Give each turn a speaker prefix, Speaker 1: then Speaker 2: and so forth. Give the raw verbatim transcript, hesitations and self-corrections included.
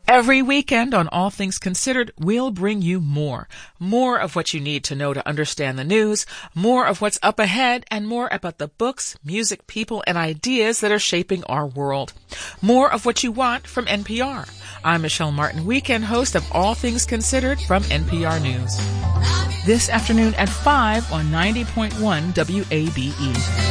Speaker 1: Every weekend on All Things Considered, we'll bring you more. More of what you need to know to understand the news, more of what's up ahead, and more about the books, music, people, and ideas that are shaping our world. More of what you want from N P R. I'm Michelle Martin, weekend host of All Things Considered from N P R News. This afternoon at five on ninety point one W A B E.